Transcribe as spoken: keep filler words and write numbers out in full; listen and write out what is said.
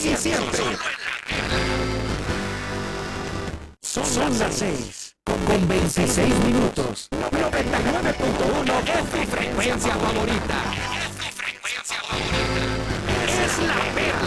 casi siempre. Son las seis con veintiséis minutos. noventa y nueve punto uno es tu frecuencia favorita.